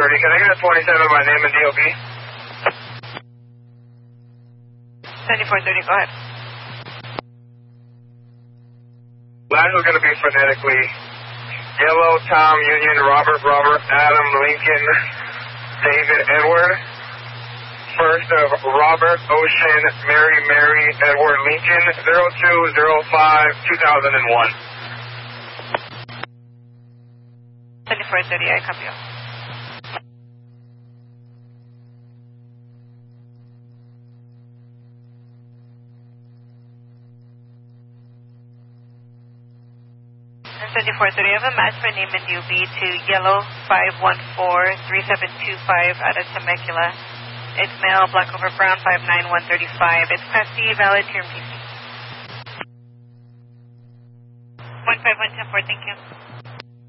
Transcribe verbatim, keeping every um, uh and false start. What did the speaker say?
thirty. Can I get a twenty-seven by name and D O B? seventy-four thirty, go ahead. Last is going to be phonetically Yellow, Tom, Union, Robert, Robert, Adam, Lincoln, David, Edward. First of Robert, Ocean, Mary, Mary, Edward, Lincoln, zero two zero five two thousand one. seventy-four thirty, I copy you. seventy-four thirty, I have a match for name and U B to Yellow five one four three seven two five out of Temecula. It's male, black over brown, five nine one three five. It's Class C, valid, term P C. one five one ten four, thank you.